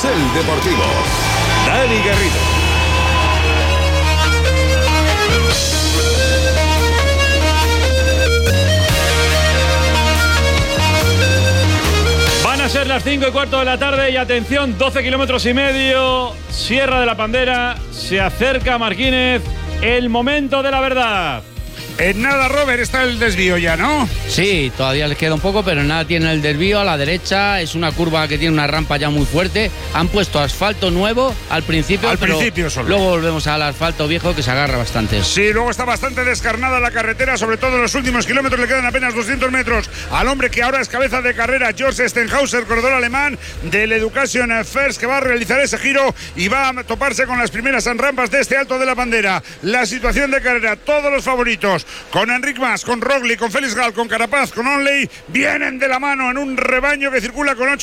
Carrusel Deportivo. Dani Garrido. Van a ser las 5:15 de la tarde y atención, 12 kilómetros y medio, Sierra de la Pandera, se acerca Marquínez, el momento de la verdad. En nada, Robert, está el desvío ya, ¿no? Sí, todavía les queda un poco, pero nada, tiene el desvío a la derecha, es una curva que tiene una rampa ya muy fuerte, han puesto asfalto nuevo al principio, solo. Luego volvemos al asfalto viejo que se agarra bastante. Sí, luego está bastante descarnada la carretera, sobre todo en los últimos kilómetros, le quedan apenas 200 metros al hombre que ahora es cabeza de carrera, George Stenhauser, corredor alemán del Education First, que va a realizar ese giro y va a toparse con las primeras rampas de este Alto de la Bandera. La situación de carrera, todos los favoritos, con Enric Mas, con Roglic, con Félix Gal, con Carapaz, con Onley, vienen de la mano en un rebaño que circula con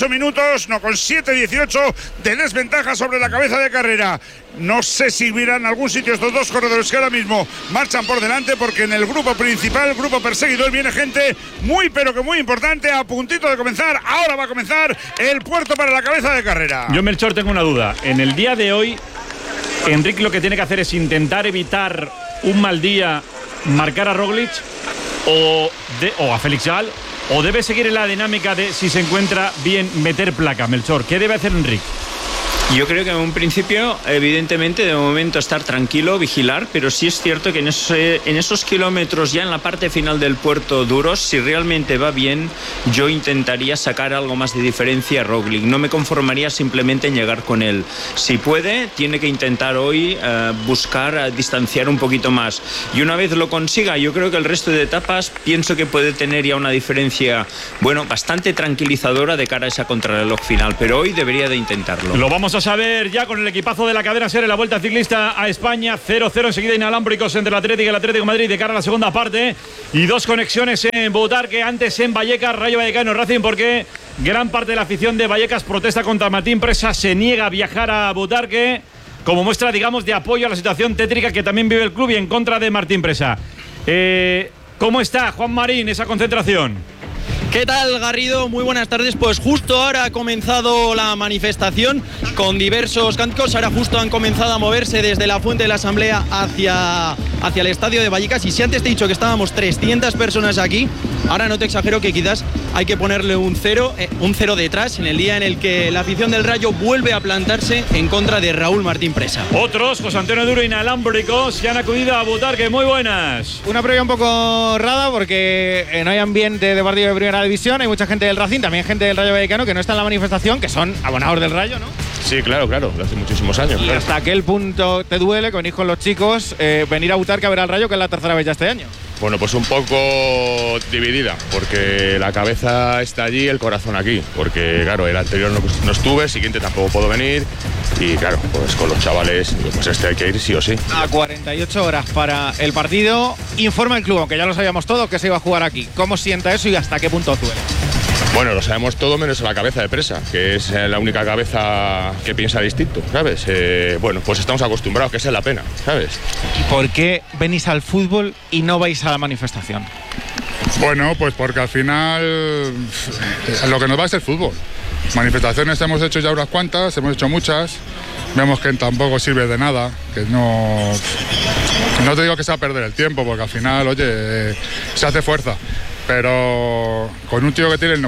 7:18 de desventaja sobre la cabeza de carrera. No sé si irán a algún sitio estos dos corredores que ahora mismo marchan por delante, porque en el grupo principal, el grupo perseguidor, viene gente muy pero que muy importante, a puntito de comenzar. Ahora va a comenzar el puerto para la cabeza de carrera. Yo, Melchor, tengo una duda. En el día de hoy, Enric lo que tiene que hacer es intentar evitar un mal día, marcar a Roglic o a Félix Gal, o debe seguir en la dinámica de, si se encuentra bien, meter placa. Melchor, ¿qué debe hacer Enric? Yo creo que en un principio, evidentemente, de momento estar tranquilo, vigilar, pero sí es cierto que en esos kilómetros, ya en la parte final del puerto duros, si realmente va bien, yo intentaría sacar algo más de diferencia a Roglic. No me conformaría simplemente en llegar con él. Si puede, tiene que intentar hoy buscar distanciar un poquito más. Y una vez lo consiga, yo creo que el resto de etapas pienso que puede tener ya una diferencia, bueno, bastante tranquilizadora de cara a esa contrarreloj final, pero hoy debería de intentarlo. Lo vamos a saber ya con el equipazo de la cadena SER en la Vuelta Ciclista a España. 0-0 enseguida inalámbricos entre el Atlético y el Atlético de Madrid de cara a la segunda parte. Y dos conexiones en Butarque, antes en Vallecas, Rayo Vallecano, Racing, porque gran parte de la afición de Vallecas protesta contra Martín Presa, se niega a viajar a Butarque como muestra, digamos, de apoyo a la situación tétrica que también vive el club y en contra de Martín Presa. ¿Cómo está, Juan Marín, esa concentración? ¿Qué tal, Garrido? Muy buenas tardes. Pues justo ahora ha comenzado la manifestación con diversos cánticos. Ahora justo han comenzado a moverse desde la Fuente de la Asamblea hacia el estadio de Vallecas. Y si antes te he dicho que estábamos 300 personas aquí, ahora no te exagero que quizás hay que ponerle un cero detrás en el día en el que la afición del Rayo vuelve a plantarse en contra de Raúl Martín Presa. Otros, José Antonio Duro, inalámbricos, que han acudido a Butarque. Muy buenas. Una previa un poco rara porque no hay ambiente de partido de primera división, hay mucha gente del Racing, también gente del Rayo Vallecano que no está en la manifestación, que son abonados del Rayo, ¿no? Sí, claro, de hace muchísimos años. Y claro. hasta aquel punto te duele, que venís con los chicos, venir a Butarque a ver al Rayo, que es la tercera vez ya este año. Bueno, pues un poco dividida, porque la cabeza está allí, el corazón aquí, porque claro, el anterior no estuve, el siguiente tampoco puedo venir, y claro, pues con los chavales, pues este hay que ir sí o sí. A 48 horas para el partido, informa el club, aunque ya lo sabíamos todos, que se iba a jugar aquí. ¿Cómo sienta eso y hasta qué punto duele? Bueno, lo sabemos todo menos la cabeza de Presa, que es la única cabeza que piensa distinto, ¿sabes? Bueno, pues estamos acostumbrados, que esa es la pena, ¿sabes? ¿Y por qué venís al fútbol y no vais a la manifestación? Bueno, pues porque al final lo que nos va es el fútbol. Manifestaciones hemos hecho ya unas cuantas, hemos hecho muchas, vemos que tampoco sirve de nada, que no te digo que sea perder el tiempo, porque al final, oye, se hace fuerza. Pero con un tío que tiene el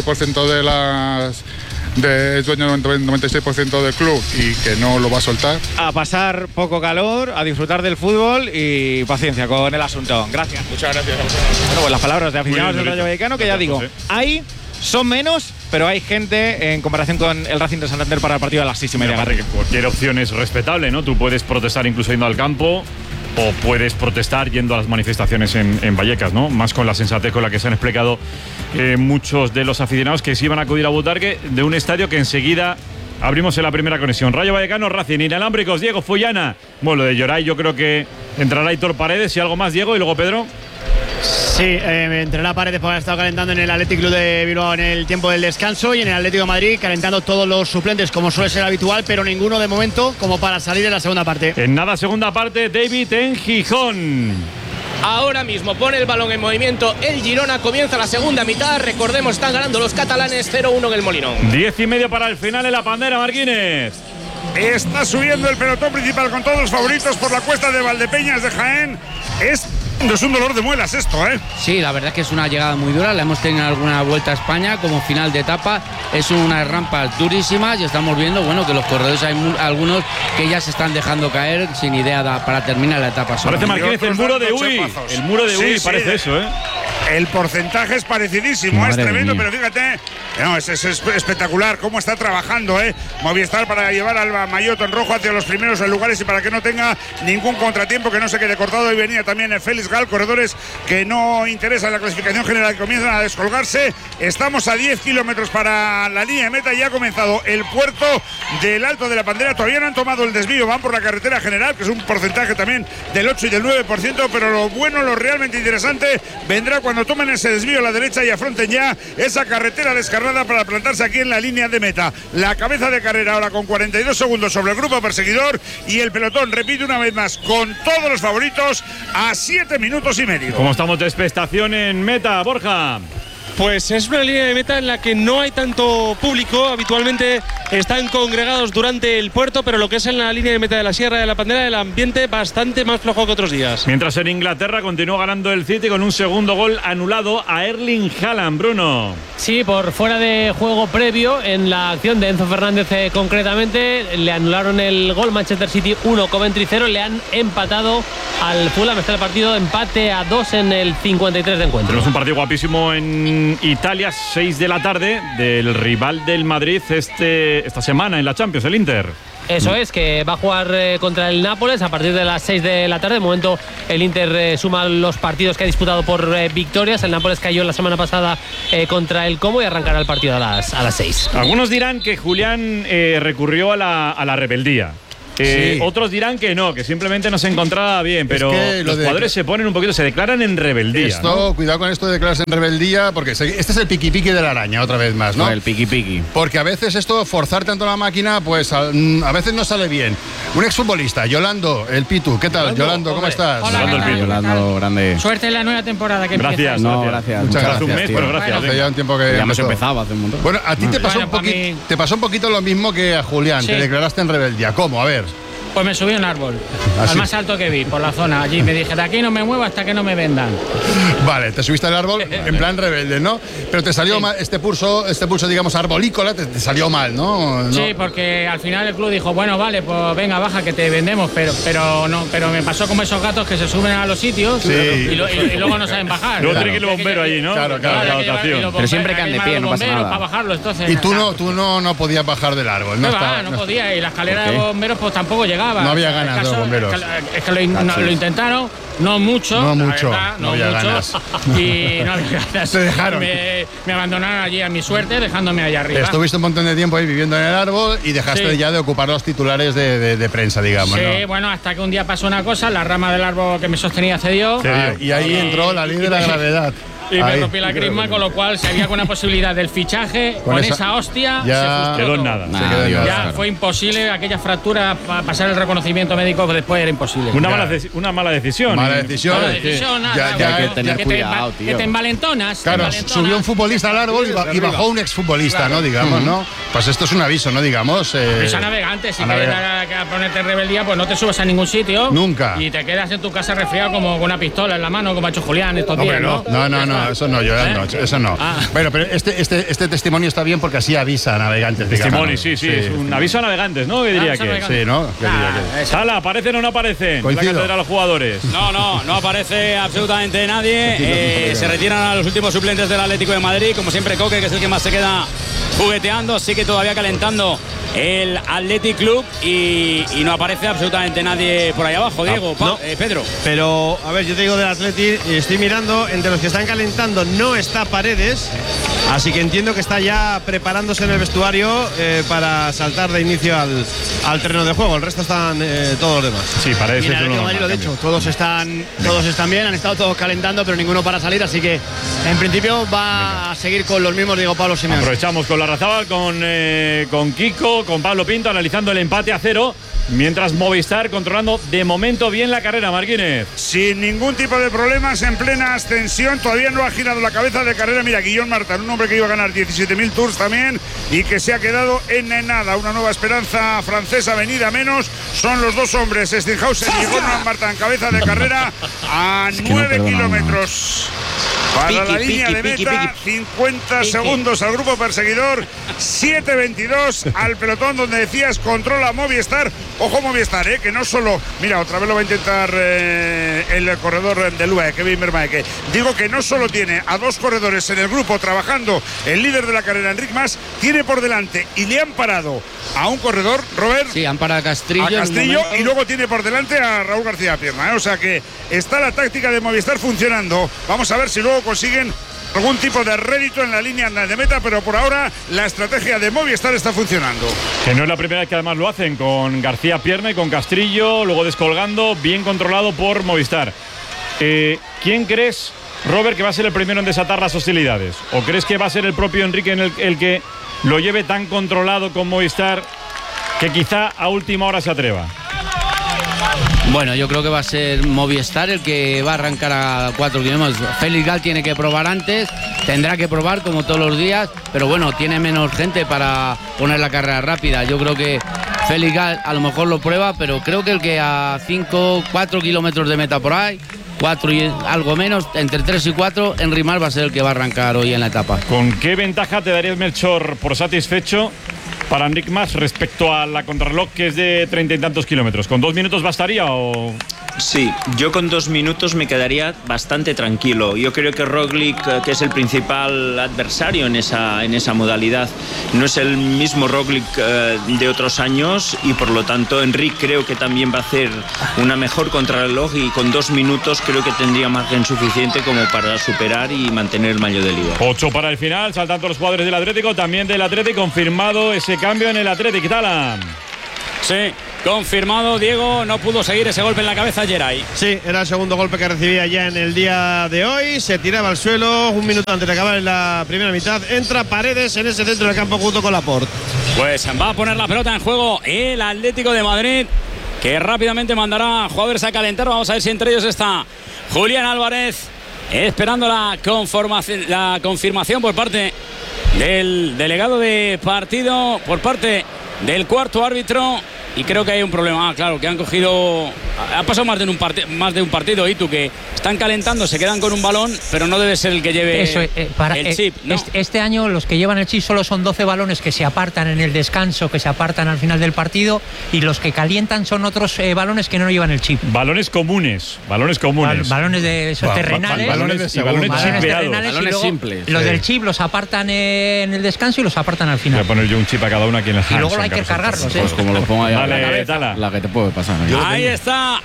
96% es dueño del 96% del club y que no lo va a soltar. A pasar poco calor, a disfrutar del fútbol y paciencia con el asunto. Gracias. Muchas gracias. Bueno, pues las palabras de aficionados del Rayo Vallecano, que ya digo, son menos, pero hay gente en comparación con el Racing de Santander para el partido a las 6:30. Cualquier opción es respetable, ¿no? Tú puedes protestar incluso yendo al campo, o puedes protestar yendo a las manifestaciones en Vallecas, ¿no? Más con la sensatez con la que se han explicado muchos de los aficionados que se iban a acudir a Butarque de un estadio que enseguida abrimos en la primera conexión. Rayo Vallecano, Racing, inalámbricos, Diego Fullana. Bueno, lo de Lloray yo creo que entrará Aitor Paredes y algo más, Diego, y luego Pedro. Sí, entrará Paredes porque ha estado calentando en el Athletic Club de Bilbao en el tiempo del descanso y en el Atlético de Madrid calentando todos los suplentes como suele ser habitual, pero ninguno de momento como para salir en la segunda parte. En nada, segunda parte, David en Gijón. ahora mismo pone el balón en movimiento el Girona, comienza la segunda mitad, recordemos, están ganando los catalanes 0-1 en el Molinón. 10:30 para el final en la Pandera, Marquines. Está subiendo el pelotón principal con todos los favoritos por la cuesta de Valdepeñas de Jaén. No es un dolor de muelas esto, ¿eh? Sí, la verdad es que es una llegada muy dura. La hemos tenido en alguna vuelta a España como final de etapa. Es unas rampas durísimas y estamos viendo, bueno, que los corredores hay algunos que ya se están dejando caer sin idea para terminar la etapa. Parece, Marquínez, el muro de Uy. El muro de Uy, parece eso, ¿eh? El porcentaje es parecidísimo, madre, es tremendo, pero fíjate, no, es espectacular cómo está trabajando, Movistar para llevar al Mayotte en rojo hacia los primeros lugares y para que no tenga ningún contratiempo, que no se quede cortado. Y venía también el Félix Gal, corredores que no interesan la clasificación general, que comienzan a descolgarse. Estamos a 10 kilómetros para la línea de meta y ha comenzado el puerto del Alto de la Pandera. Todavía no han tomado el desvío, van por la carretera general, que es un porcentaje también del 8 y del 9%, pero lo bueno, lo realmente interesante, vendrá cuando tomen ese desvío a la derecha y afronten ya esa carretera descarnada para plantarse aquí en la línea de meta. La cabeza de carrera ahora con 42 segundos sobre el grupo perseguidor y el pelotón, repite una vez más, con todos los favoritos a 7 minutos y medio. ¿Cómo estamos de expectación en meta, Borja? Pues es una línea de meta en la que no hay tanto público. Habitualmente están congregados durante el puerto, pero lo que es en la línea de meta de la Sierra de la Pandera, el ambiente bastante más flojo que otros días. Mientras en Inglaterra continúa ganando el City con un segundo gol anulado a Erling Haaland, Bruno. Sí, por fuera de juego previo en la acción de Enzo Fernández concretamente. Le anularon el gol. Manchester City 1, Coventry 0. Le han empatado al Fulham. Está el partido empate a 2 en el 53 de encuentro. Tenemos un partido guapísimo en Italia, 6 de la tarde, del rival del Madrid esta semana en la Champions, el Inter. Eso es, que va a jugar contra el Nápoles a partir de las 6 de la tarde. De momento el Inter suma los partidos que ha disputado por victorias. El Nápoles cayó la semana pasada contra el Como y arrancará el partido a las 6. Algunos dirán que Julián recurrió a la rebeldía. Sí. Otros dirán que no, que simplemente no se encontraba bien, pero los jugadores se ponen un poquito, se declaran en rebeldía. Esto, ¿no? Cuidado con esto de declararse en rebeldía, porque este es el piqui-piqui de la araña, otra vez más, ¿no? El piqui-piqui. Porque a veces esto, forzar tanto la máquina, pues a veces no sale bien. Un exfutbolista, Yolando, el Pitu, ¿qué tal? Yolando, ¿cómo estás? Hola, Yolando, grande. Suerte en la nueva temporada que empieza. Gracias. Muchas gracias. Un mes, pero gracias. Hace ya un tiempo que ya hemos empezado hace un montón. Bueno, a ti te pasó un poquito lo mismo que a Julián, sí. Te declaraste en rebeldía. ¿Cómo? A ver. Pues me subí a un árbol, al más alto que vi, por la zona. Allí me dije, de aquí no me muevo hasta que no me vendan. Vale, te subiste al árbol en plan rebelde, ¿no? Pero te salió mal este pulso, digamos, arbolícola, te salió mal, ¿no? Sí, porque al final el club dijo, bueno, vale, pues venga, baja, que te vendemos, pero me pasó como esos gatos que se suben a los sitios y luego no saben bajar. Luego tiene que ir el bombero allí, ¿no? Claro. Pero siempre que ande pie, no pasa nada. Para bajarlo, entonces. Y tú no podías bajar del árbol, ¿no? No podía, y la escalera de bomberos pues tampoco llegaba. No había ganas de los bomberos. Es que lo intentaron, no mucho. No mucho, no había ganas. Y no había ganas. Te dejaron. Me abandonaron allí a mi suerte, dejándome allá arriba. Estuviste un montón de tiempo ahí viviendo en el árbol y dejaste ya de ocupar los titulares de prensa, digamos, sí, ¿no? Bueno, hasta que un día pasó una cosa, la rama del árbol que me sostenía cedió. Y ahí entró la ley de la gravedad. Y me rompí la crisma, con lo cual, si había alguna posibilidad del fichaje, con esa hostia, ya se quedó en nada. Ya fue imposible, aquella fractura, pasar el reconocimiento médico después era imposible. Una mala decisión. Mala decisión. Ya hay que tener cuidado, tío. Que te envalentonas. Claro, subió un futbolista al árbol y bajó un exfutbolista, ¿no? Digamos, ¿no? Pues esto es un aviso, ¿no? Digamos. Aviso a navegantes. Si quieres ponerte en rebeldía, pues no te subes a ningún sitio. Nunca. Y te quedas en tu casa resfriado como con una pistola en la mano, como ha hecho Julián estos días, ¿no? No, eso no, eso no. Bueno, pero este testimonio está bien porque así avisa a navegantes. Testimonio, sí. Es un aviso a navegantes, ¿no? ¿Qué diría que? Sí, ¿no? Sala, ¿aparecen o no aparecen? La catedral de los jugadores. No aparece absolutamente nadie. Se retiran a los últimos suplentes del Atlético de Madrid. Como siempre, Coque, que es el que más se queda jugueteando. Sigue todavía calentando el Athletic Club y no aparece absolutamente nadie por ahí abajo, Diego, Pedro. Pero, a ver, yo te digo del Athletic y estoy mirando, entre los que están calentando no está Paredes, así que entiendo que está ya preparándose en el vestuario para saltar de inicio al terreno de juego. El resto están todos los demás. Sí, Paredes es uno. Lo de hecho, todos están bien, han estado todos calentando, pero ninguno para salir, así que en principio va a seguir con los mismos Diego Pablo Simeone. Aprovechamos con Larrazábal, con Kiko, Pinto, con Pablo Pinto analizando el empate a 0. Mientras Movistar controlando de momento bien la carrera, Marquínez. Sin ningún tipo de problemas, en plena ascensión. Todavía no ha girado la cabeza de carrera. Mira, Guillón Martin, un hombre que iba a ganar 17.000 tours también y que se ha quedado en nada. Una nueva esperanza francesa venida menos. Son los dos hombres, Stenhausen y Guillón Martin, cabeza de carrera a 9 kilómetros. Para la línea de meta, 50 segundos al grupo perseguidor, 7.22 al pelotón donde decías controla Movistar. Ojo Movistar, que no solo, mira, otra vez lo va a intentar el corredor del UAE, Kevin Vermaeke. Digo que no solo tiene a dos corredores en el grupo trabajando, el líder de la carrera, Enric Mas, tiene por delante y le han parado a un corredor, Robert. Sí, han parado a Castrillo. Y luego tiene por delante a Raúl García Pierna. O sea que está la táctica de Movistar funcionando. Vamos a ver si luego consiguen algún tipo de rédito en la línea de meta, pero por ahora la estrategia de Movistar está funcionando. Que no es la primera vez que además lo hacen, con García Pierna y con Castrillo, luego descolgando, bien controlado por Movistar. ¿Quién crees, Robert, que va a ser el primero en desatar las hostilidades? ¿O crees que va a ser el propio Enrique el que lo lleve tan controlado con Movistar que quizá a última hora se atreva? Bueno, yo creo que va a ser Movistar el que va a arrancar a 4 kilómetros. Félix Gal tiene que probar antes, tendrá que probar como todos los días, pero bueno, tiene menos gente para poner la carrera rápida. Yo creo que Félix Gal a lo mejor lo prueba, pero creo que el que a 4 kilómetros de meta por ahí, 4 y algo menos, entre 3 y 4, Enric Mas va a ser el que va a arrancar hoy en la etapa. ¿Con qué ventaja te darías, Melchor, por satisfecho para Enric Mas respecto a la contrarreloj, que es de 30 y tantos kilómetros? ¿Con 2 minutos bastaría o...? Sí, yo con 2 minutos me quedaría bastante tranquilo. Yo creo que Roglic, que es el principal adversario en esa modalidad, no es el mismo Roglic de otros años, y por lo tanto Enric creo que también va a hacer una mejor contrarreloj, y con 2 minutos creo que tendría margen suficiente como para superar y mantener el maillot de líder. 8 para el final, saltando los jugadores del Atlético, también del Atlético, confirmado ese cambio en el Atlético. ¿Qué tal? Sí, confirmado, Diego, no pudo seguir ese golpe en la cabeza Geray. Sí, era el segundo golpe que recibía ya en el día de hoy. Se tiraba al suelo un minuto antes de acabar la primera mitad. Entra Paredes en ese centro del campo junto con Laporte. Pues va a poner la pelota en juego el Atlético de Madrid, que rápidamente mandará jugadores a calentar. Vamos a ver si entre ellos está Julián Álvarez, esperando la confirmación por parte del delegado de partido, por parte del cuarto árbitro. Y creo que hay un problema. Claro, que han cogido... Ha pasado más de un partido, Itu, que están calentando, se quedan con un balón, pero no debe ser el que lleve el chip, ¿no? Este año los que llevan el chip solo son 12 balones que se apartan en el descanso, que se apartan al final del partido, y los que calientan son otros balones que no llevan el chip. Balones comunes. Balones de esos terrenales. Balones chipeados. Balones simples. Los del chip los apartan en el descanso y los apartan al final. Voy a poner yo un chip a cada uno aquí en la y luego hay que cargarlos. Pues como lo pongo ahí. Dale, Tala. La que te puede pasar. Ahí está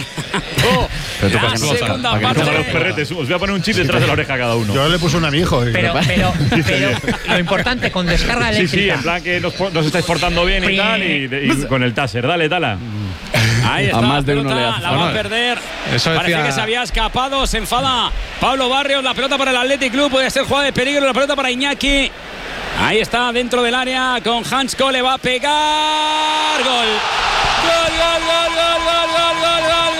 la segunda parte. Los perretes. Os voy a poner un chip detrás de la oreja a cada uno. Yo le puse uno a mi hijo. Pero lo importante, con descarga eléctrica. Sí, en plan que nos estáis portando bien y tal, y con el taser. Dale, Tala. Ahí está, a más de uno le hace. La va a perder. Parece que se había escapado. Se enfada Pablo Barrios. La pelota para el Athletic Club. Puede ser jugada de peligro. La pelota para Iñaki. Ahí está, dentro del área con Hansko. Le va a pegar. Gol. Gol, gol, gol, gol, gol, gol, gol, gol,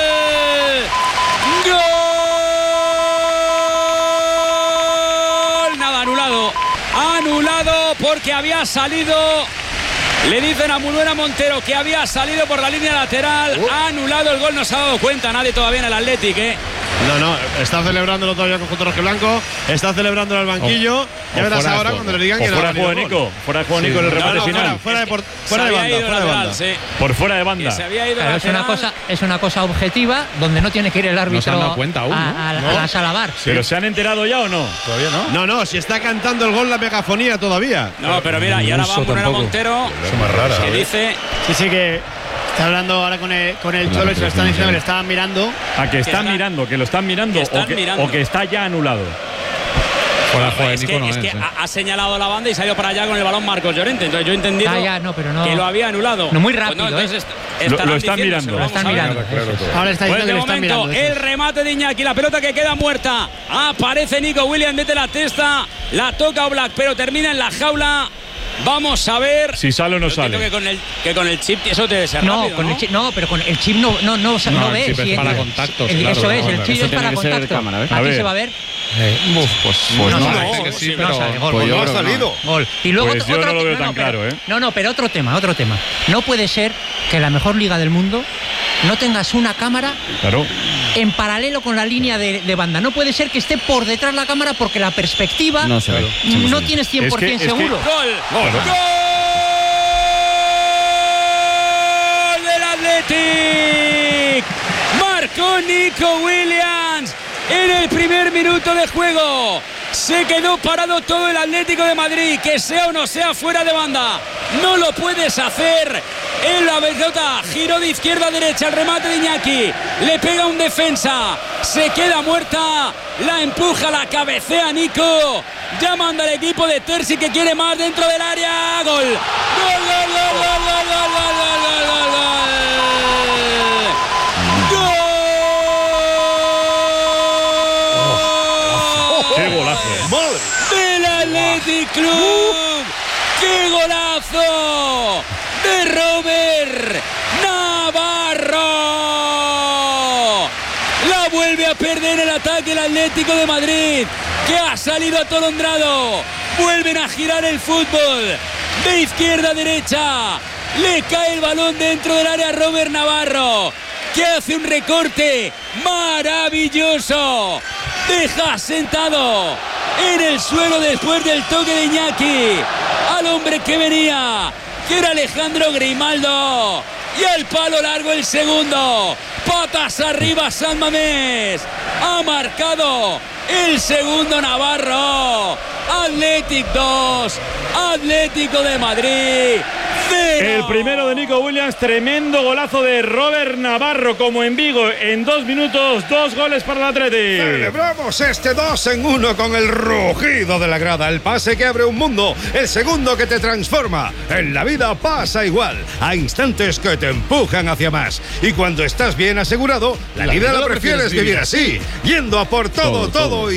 gol. Gol. Nada, anulado. Anulado porque había salido. Le dicen a Munuera Montero que había salido por la línea lateral. Ha anulado el gol, no se ha dado cuenta nadie todavía en el Athletic, No, está celebrándolo todavía el conjunto rojiblanco. Está celebrándolo al banquillo. Ya verás ahora cuando le digan que no. Fuera de juego de Nico. Fuera de juego de Nico en el remate final. Fuera de banda. Por fuera de banda. Es una cosa objetiva donde no tiene que ir el árbitro. No se han dado cuenta aún, a la sala VAR. ¿Pero se han enterado ya o no? Todavía no. No, si está cantando el gol la megafonía todavía. No, pero mira, y ahora va Munuera Montero. Es más rara. Que dice. Sí, que está hablando ahora con el Cholo y se lo están diciendo que le estaban mirando. ¿A que están mirando? ¿Que lo están mirando? ¿O que está ya anulado? Es que ha señalado la banda y se ha ido para allá con el balón Marcos Llorente. Entonces yo he entendido que lo había anulado. No, muy rápido. Pues lo están mirando. Lo están mirando. Ahora está diciendo que lo están mirando. El remate de Iñaki, la pelota que queda muerta. Aparece Nico Williams, mete la testa, la toca Oblak, pero termina en la jaula. Vamos a ver si sale o no sale. Que con el chip eso debe ser rápido, con el chip, no, pero con el chip no ves. El chip es para contactos. Eso es, el chip es para contactos. Aquí se va a ver. No ha salido. Gol. Y luego pues yo no lo veo tan claro, ¿eh? No, pero otro tema. No puede ser que la mejor liga del mundo no tengas una cámara en paralelo con la línea de banda. No puede ser que esté por detrás la cámara porque la perspectiva no tienes 100% seguro. ¡Gol del Athletic! Marcó Nico Williams en el primer minuto de juego. Se quedó parado todo el Atlético de Madrid, que sea o no sea fuera de banda. No lo puedes hacer. En la pelota, giro de izquierda a derecha, el remate de Iñaki. Le pega un defensa, se queda muerta. La empuja, la cabecea Nico. Ya manda el equipo de Terzi, que quiere más dentro del área. Gol. Gol. ¡Qué golazo! ¡Del Athletic Club! ¡Qué golazo! ¡De Robert Navarro! La vuelve a perder el ataque el Atlético de Madrid, que ha salido atolondrado. Vuelven a girar el fútbol de izquierda a derecha. Le cae el balón dentro del área a Robert Navarro, que hace un recorte maravilloso. Deja sentado en el suelo después del toque de Iñaki al hombre que venía, que era Alejandro Grimaldo. Y al palo largo el segundo. Patas arriba San Mamés. Ha marcado el segundo Navarro. Athletic 2, Atlético de Madrid 0. El primero de Nico Williams, tremendo golazo de Robert Navarro, como en Vigo, en 2 minutos, 2 goles para el Athletic. Celebramos este 2-1 con el rugido de la grada, el pase que abre un mundo, el segundo que te transforma. En la vida pasa igual, hay instantes que te empujan hacia más. Y cuando estás bien asegurado, la vida la prefieres vivir así, yendo a por todo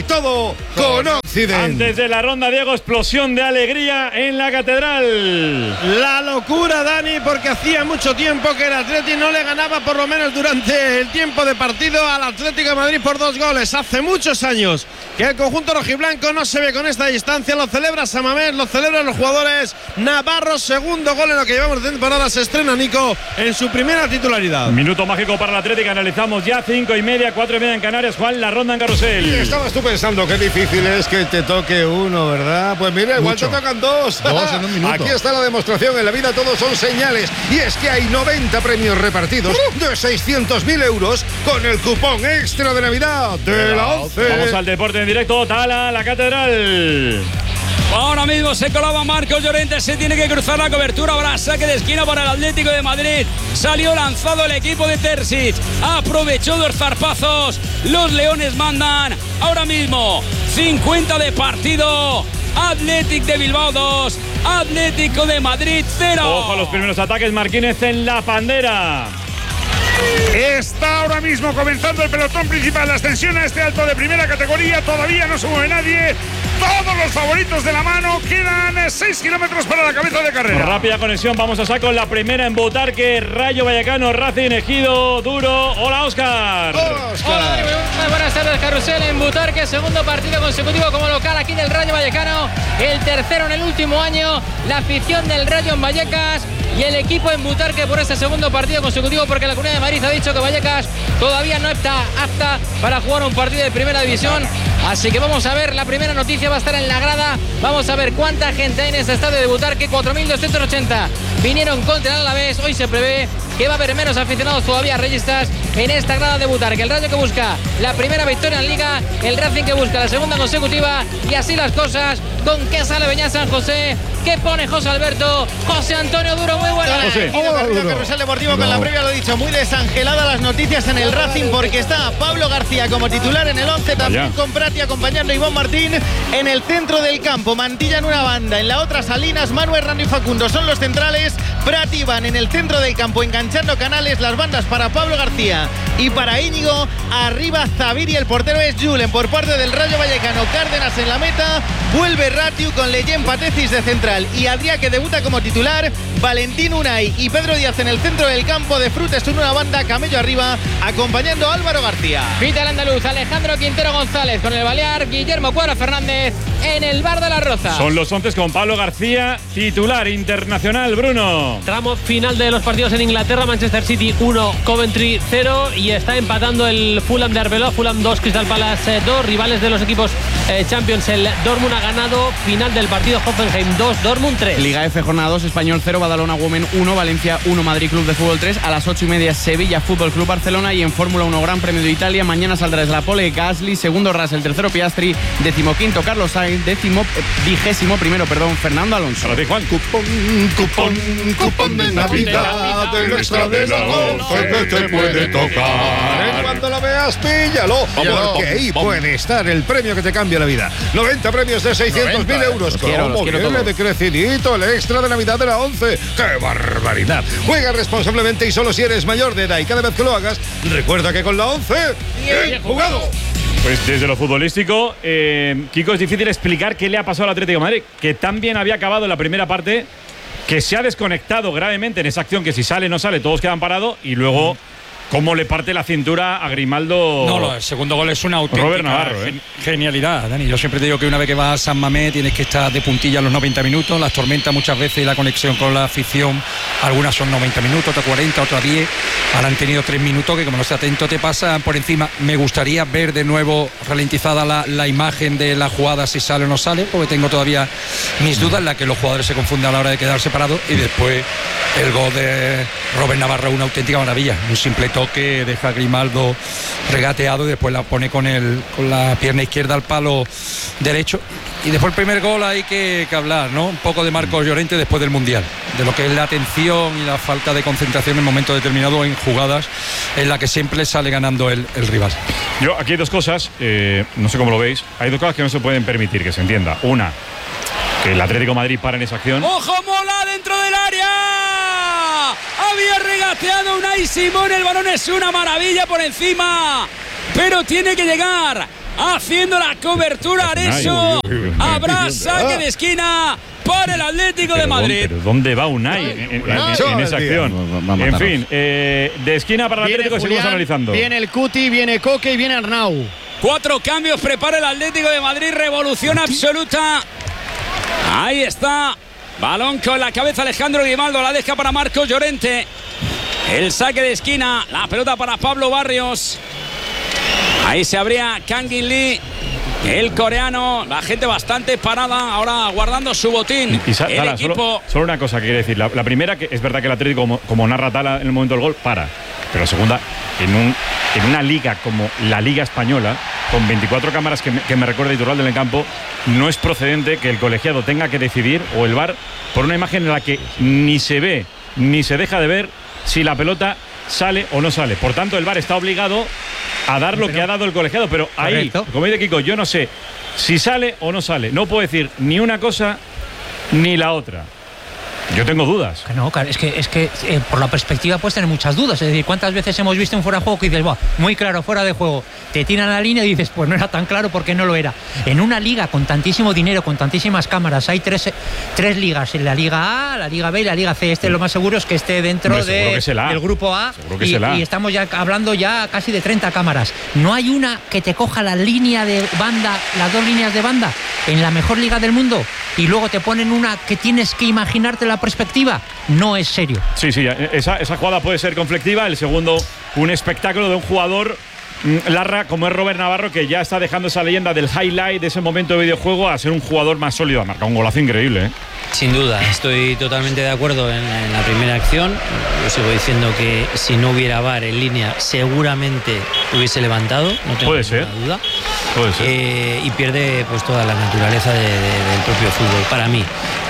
con Occident. Antes de la ronda, Diego, explosión de alegría en la Catedral. La locura, Dani, porque hacía mucho tiempo que el Athletic no le ganaba, por lo menos durante el tiempo de partido, al Atlético de Madrid por 2 goles. Hace muchos años que el conjunto rojiblanco no se ve con esta distancia. Lo celebra San Mamés, lo celebran los jugadores. Navarro, segundo gol en lo que llevamos de temporada. Se estrena Nico en su primera titularidad. Minuto mágico para el Atlético. Analizamos ya 5:30, 4:30 en Canarias. Juan, la ronda en carrusel. Y estabas tú pensando qué difícil es que te toque uno, ¿verdad? Pues mira, igual te tocan 2. 2 en un minuto. Aquí está la demostración. En la vida todos son señales. Y es que hay 90 premios repartidos de 600.000 euros con el cupón extra de Navidad de la 11. Vamos al deporte en directo. Tala, la Catedral. Ahora mismo se colaba Marcos Llorente, se tiene que cruzar la cobertura. Ahora saque de esquina para el Atlético de Madrid. Salió lanzado el equipo de Terzic, aprovechó 2 zarpazos. Los Leones mandan ahora mismo 50 de partido. Athletic de Bilbao 2, Atlético de Madrid 0. Ojo a los primeros ataques, Marquínez en la bandera. Está ahora mismo comenzando el pelotón principal, la ascensión a este alto de primera categoría. Todavía no se mueve nadie. Todos los favoritos de la mano. Quedan 6 kilómetros para la cabeza de carrera. Rápida conexión, vamos a saco la primera en Butarque, Rayo Vallecano, Racing, Ejido, Duro. Hola, Óscar. Hola, muy buenas tardes, Carrusel en Butarque. Segundo partido consecutivo como local aquí del Rayo Vallecano. El tercero en el último año. La afición del Rayo en Vallecas y el equipo en Butarque por este segundo partido consecutivo, porque la Comunidad de Madrid ha dicho que Vallecas todavía no está apta para jugar un partido de primera división. Así que vamos a ver, la primera noticia va a estar en la grada. Vamos a ver cuánta gente hay en este estadio de Butarque. 4.280 vinieron contra el Alavés. Hoy se prevé que va a haber menos aficionados todavía registas en esta grada de Butarque. El Rayo que busca la primera victoria en Liga, el Racing que busca la segunda consecutiva, y así las cosas. ¿Con qué sale Beñat San José? ¿Qué pone José Alberto? José Antonio Duro, muy buenas. Carrusel Deportivo con la previa, lo dicho, muy desangelada las noticias en el Racing, porque está Pablo García como titular en el 11, también con Prati acompañando a Iván Martín en el centro del campo. Mantilla en una banda, en la otra Salinas, Manuel, Rando y Facundo son los centrales. Prati y Iván en el centro del campo enganchando canales, las bandas para Pablo García y para Íñigo. Arriba Zabir y el portero es Julen por parte del Rayo Vallecano. Cárdenas en la meta, vuelve Ratiu con Leyen Patecis de central. central y Adrià, que debuta como titular, Valentín Unai y Pedro Díaz en el centro del campo, de Frutos en una banda, Camello arriba, acompañando a Álvaro García. Pita el andaluz, Alejandro Quintero González con el balear, Guillermo Cuadra Fernández en el bar de la Roza. Son los 11 con Pablo García, titular internacional, Bruno. Tramo final de los partidos en Inglaterra, Manchester City 1, Coventry 0, y está empatando el Fulham de Arbeloa, Fulham 2, Crystal Palace 2, rivales de los equipos Champions. El Dortmund ha ganado, final del partido, Hoffenheim 2, Dortmund 3. Liga F, jornada 2, Español 0, Badalona Women 1, Valencia 1, Madrid Club de Fútbol 3. A las 8:30 Sevilla Fútbol Club Barcelona, y en Fórmula 1 Gran Premio de Italia mañana saldrá desde la pole Gasly, segundo Russell, tercero Piastri, 15º Carlos Sainz, 21º Fernando Alonso. Para ti, Juan. Cupón de Navidad, del extra de la 11 que te puede tocar. Cuando lo veas, píllalo, porque ahí puede estar el premio que te cambia la vida. 90 premios de 600.000 euros. ¿Cómo viene de crecidito el extra de Navidad de la 11? ¡Qué barbaridad! Juega responsablemente y solo si eres mayor de edad, y cada vez que lo hagas, recuerda que con la 11, ¡bien jugado! Pues desde lo futbolístico, Kiko, es difícil explicar qué le ha pasado al Atlético de Madrid, que tan bien había acabado en la primera parte, que se ha desconectado gravemente en esa acción, que si sale no sale, todos quedan parados, y luego cómo le parte la cintura a Grimaldo. No, el segundo gol es una auténtica Robert Navarro, genialidad, Dani. Yo siempre te digo que una vez que vas a San Mamés tienes que estar de puntilla a los 90 minutos. Las tormentas muchas veces y la conexión con la afición, algunas son 90 minutos, otras 40, otras 10. Ahora han tenido 3 minutos que, como no estés atento, te pasan por encima. Me gustaría ver de nuevo ralentizada la imagen de la jugada, si sale o no sale, porque tengo todavía mis dudas en la que los jugadores se confunden a la hora de quedar separados. Y después el gol de Robert Navarro, una auténtica maravilla, un simple toque, deja a Grimaldo regateado y después la pone con la pierna izquierda al palo derecho. Y después el primer gol hay que hablar, ¿no? Un poco de Marcos Llorente después del Mundial, de lo que es la atención y la falta de concentración en momentos determinados en jugadas en la que siempre sale ganando el rival. Yo, aquí hay dos cosas, no sé cómo lo veis, hay dos cosas que no se pueden permitir, que se entienda. Una, que el Atlético de Madrid para en esa acción. ¡Ojo, Mola dentro del área! Había regateado Unai Simón, el balón es una maravilla por encima, pero tiene que llegar haciendo la cobertura Areso. Habrá saque de esquina para el Atlético de Madrid. ¿Pero dónde va Unai en esa acción? En fin, de esquina para el Atlético, seguimos analizando. Viene el Cuti, viene Coque y viene Arnau. 4 cambios prepara el Atlético de Madrid, revolución absoluta. Ahí está, balón con la cabeza Alejandro Grimaldo, la deja para Marcos Llorente. El saque de esquina, la pelota para Pablo Barrios. Ahí se abría Kangin Lee, el coreano, la gente bastante parada, ahora guardando su botín. El equipo. Solo una cosa que quiere decir. La primera, que es verdad que el Atlético, como narra Tala en el momento del gol, para. Pero la segunda, en una liga como la Liga Española, con 24 cámaras que me recuerda Iturralde en el campo, no es procedente que el colegiado tenga que decidir, o el VAR, por una imagen en la que ni se ve ni se deja de ver si la pelota sale o no sale. Por tanto, el VAR está obligado a dar lo que ha dado el colegiado, pero ahí, como dice Kiko, yo no sé si sale o no sale. No puedo decir ni una cosa ni la otra. Yo tengo dudas. No, es que por la perspectiva puedes tener muchas dudas. Es decir, ¿cuántas veces hemos visto un fuera de juego que dices, muy claro, fuera de juego? Te tiran la línea y dices, pues no era tan claro porque no lo era. En una liga con tantísimo dinero, con tantísimas cámaras, hay tres ligas, en la Liga A, la Liga B y la Liga C. Lo más seguro es que esté dentro del grupo A. Y estamos ya hablando ya casi de 30 cámaras. No hay una que te coja la línea de banda, las 2 líneas de banda, en la mejor liga del mundo, y luego te ponen una que tienes que imaginarte la perspectiva. No es serio. Sí, esa jugada puede ser conflictiva. El segundo, un espectáculo de un jugador larra como es Robert Navarro, que ya está dejando esa leyenda del highlight de ese momento de videojuego a ser un jugador más sólido. Ha marcado un golazo increíble, ¿eh? Sin duda, estoy totalmente de acuerdo en la primera acción. Yo sigo diciendo que si no hubiera VAR en línea, seguramente hubiese levantado, no tengo ninguna duda. Puede ser. Y pierde pues toda la naturaleza del propio fútbol, para mí.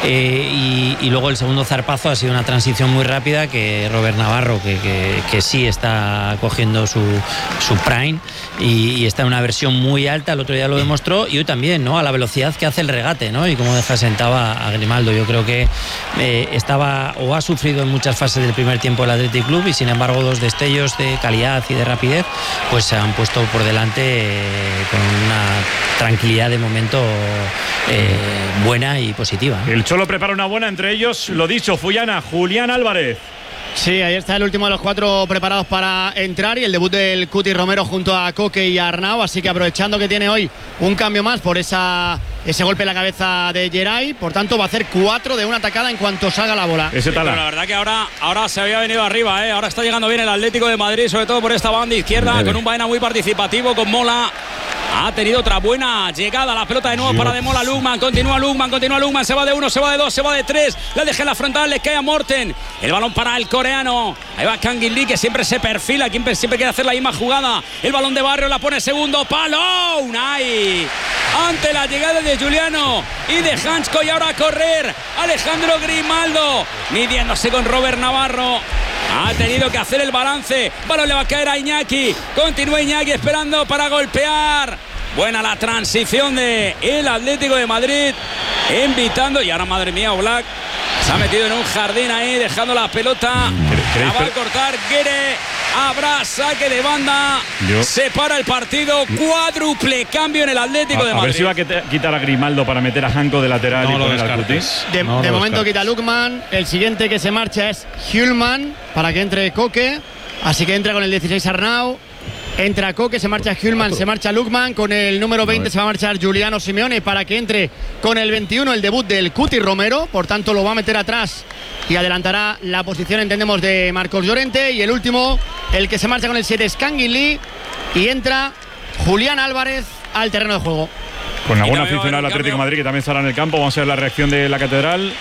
Y luego el segundo zarpazo ha sido una transición muy rápida, que Robert Navarro, que sí está cogiendo su prime y está en una versión muy alta. El otro día lo demostró, y hoy también, ¿no? A la velocidad que hace el regate, ¿no? Y cómo deja sentado a Grimaldo. Grimaldo. Yo creo que estaba o ha sufrido en muchas fases del primer tiempo el Athletic Club y sin embargo 2 destellos de calidad y de rapidez pues se han puesto por delante con una tranquilidad de momento buena y positiva. El Cholo prepara una buena, entre ellos, lo dicho, Fullana, Julián Álvarez. Sí, ahí está el último de los 4 preparados para entrar y el debut del Cuti Romero junto a Coque y a Arnau, así que aprovechando que tiene hoy un cambio más por ese golpe en la cabeza de Geray, por tanto va a hacer 4 de una atacada en cuanto salga la bola. Sí, pero la verdad que ahora se había venido arriba, ahora está llegando bien el Atlético de Madrid, sobre todo por esta banda izquierda, con un Baena muy participativo, con Mola. Ha tenido otra buena llegada, la pelota de nuevo para De Mola. Lugman, continúa Lugman, se va de 1, se va de 2, se va de 3, la deja en la frontal, le cae a Morten, el balón para el coreano, ahí va Kangin Lee, que siempre se perfila, siempre quiere hacer la misma jugada, el balón de Barrio, la pone segundo palo, Unai, ante la llegada de Juliano y de Hansko, y ahora a correr Alejandro Grimaldo, midiéndose con Robert Navarro. Ha tenido que hacer el balance. Balón le va a caer a Iñaki. Continúa Iñaki esperando para golpear. Buena la transición de el Atlético de Madrid. Invitando. Y ahora, madre mía, Oblak se ha metido en un jardín ahí, dejando la pelota. La va a cortar Guerre. Habrá saque de banda. Se para el partido. Cuádruple cambio en el Atlético de Madrid. A ver si va a quitar a Grimaldo para meter a Hanko de lateral y poner al Cuti. De momento quita Lukman. El siguiente que se marcha es Hjulman para que entre Coque. Así que entra con el 16 Arnau. Entra Coque, se marcha Hjulman, se marcha Lukman. Con el número 20 se va a marchar Giuliano Simeone para que entre con el 21 el debut del Cuti Romero. Por tanto lo va a meter atrás y adelantará la posición, entendemos, de Marcos Llorente. Y el último, el que se marcha con el 7 es Kangin Lee. Y entra Julián Álvarez al terreno de juego. Con la buena aficionada del Atlético de Madrid, que también estará en el campo. Vamos a ver la reacción de la Catedral.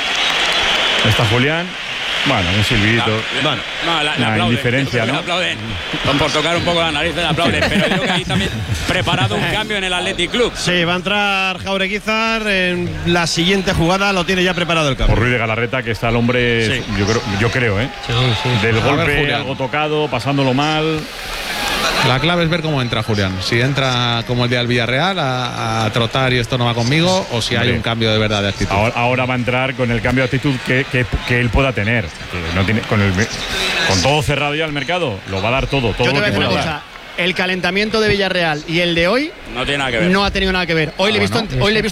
Está Julián. Bueno, un silbidito. La indiferencia, ¿no? Le aplauden. Por tocar un poco la nariz le aplauden. Pero yo creo que ahí también preparado un cambio en el Athletic Club. Sí, va a entrar Jaureguizar en la siguiente jugada, lo tiene ya preparado el cambio. Por Ruiz de Galarreta, que está el hombre, sí. yo creo, del golpe, algo tocado, pasándolo mal. La clave es ver cómo entra Julián. Si entra como el día del Villarreal a trotar y esto no va conmigo, o si hay un cambio de verdad de actitud. Ahora va a entrar con el cambio de actitud que él pueda tener. No tiene, con todo cerrado ya el mercado, lo va a dar todo Yo te voy lo a que decir una pueda cosa. dar. El calentamiento de Villarreal y el de hoy no tiene nada que ver. No ha tenido nada que ver. Hoy le he visto